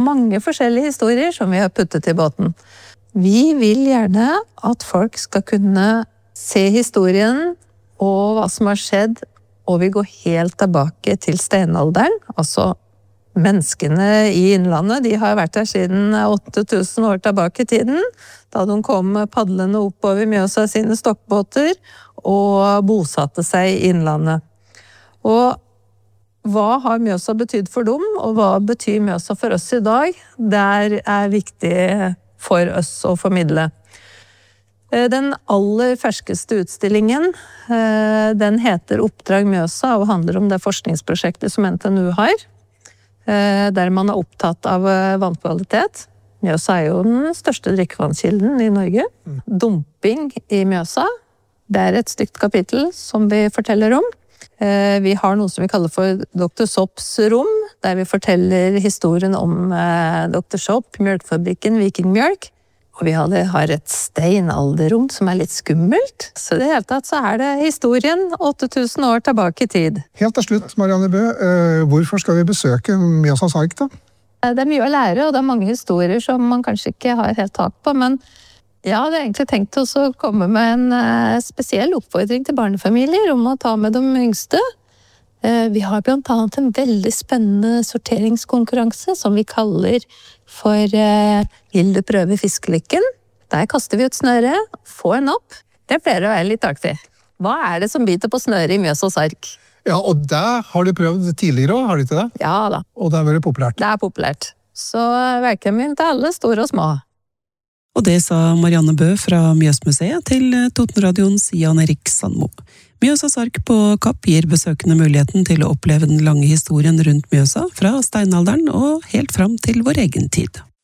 mange forskjellige historier som vi har puttet i båten. Vi vil gjerne at folk skal kunne se historien og hva som har skjedd, og vi går helt tilbake til steinalderen, altså menneskene i innlandet, de har vært her siden 8000 år tilbake i tiden, da de kom padlende oppover Mjøsa sine stokkbåter og bosatte seg i innlandet. Og hva har Mjøsa betydd for dem, og hva betyr Mjøsa for oss i dag? Det er viktig for oss å formidle. Den aller ferskeste utstillingen, den heter Oppdrag Mjøsa og handler om det forskningsprosjektet som NTNU har, der man er opptatt av vannkvalitet. Mjøsa er jo den største drikkevannskilden i Norge. Dumping i Mjøsa, det er et stygt kapittel som vi forteller om. Vi har noe som vi kaller for Dr. Sopps rom, der vi forteller historien om Dr. Sopp, mjølkfabrikken Vikingmjølk. Og vi har et steinalderrom som er litt skummelt. Så i det hele tatt så er det historien 8000 år tilbake i tid. Helt til slutt, Marianne Bø, hvorfor skal vi besøke Mjøsas ark da? Det er mye å lære, og det er mange historier som man kanskje ikke har helt tak på, men jeg hadde egentlig tenkt å komme med en spesiell oppfordring til barnefamilier om å ta med de yngste. Vi har blant annet en veldig spennende sorteringskonkurranse som vi kaller for Hilde prøver fiskelykken. Der kaster vi ut snøre, få en opp. Det pleier å være litt artig. Hva er det som biter på snøret i Mjøsas ark? Ja, og det har du prøvd tidligere også, har du ikke det? Ja da. Og det er veldig populært. Det er populært. Så velkommen til alle, store og små. Og det sa Marianne Bø fra Mjøsmuseet til Totenradions Jan Erik Sandmo. Mjøsas ark på Kapp gir besøkende muligheten til å oppleve den lange historien rundt Mjøsa fra steinalderen og helt fram til vår egen tid.